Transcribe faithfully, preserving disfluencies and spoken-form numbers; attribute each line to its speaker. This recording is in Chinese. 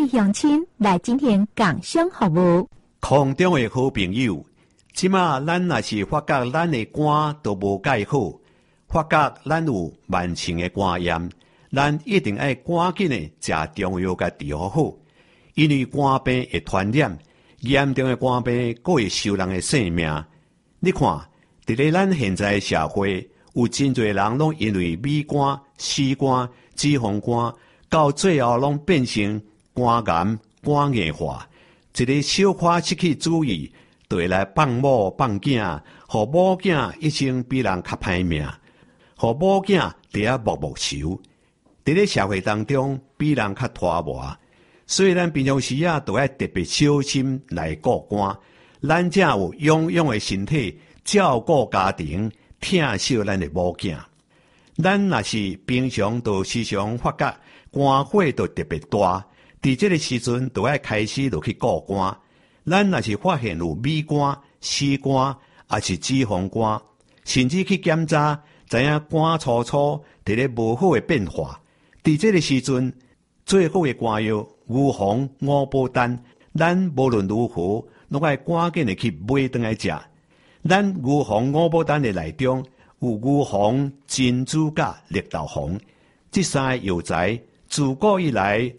Speaker 1: 位乡亲来进行工商服务。
Speaker 2: 空中的好朋友，即马咱若是发觉咱的肝都无介好，发觉咱有慢性的肝炎，咱一定要赶紧的食中药甲治疗好，因为肝病会传染，严重的肝病佫会收人的性命。你看，伫咧咱现在的社会，有真侪人拢因为米肝、死肝、脂肪肝，到最后拢变成肝癌、肝硬化。一个小可失去注意，就会来放某放囝，互某囝一生比人较歹命，互某囝伫遐默默愁。伫咧社会当中，比人较拖磨，所以咱平常时啊，都要特别小心来顾肝。咱才有勇勇的身体，照顾家庭，疼惜咱的某囝。咱若是平常都时常发觉肝火都特别大。伫这个时阵，就要开始就去顾肝。咱若是发现有米肝、死肝，也是脂肪肝，甚至去检查，知影肝粗粗，伫咧无好的变化。伫这个时阵，最好的肝药牛黄、五宝丹，咱无论如何，拢爱赶紧的去买转来食。咱牛黄、五宝丹的内中有牛黄、珍珠甲绿豆黄，这三个药材自古以来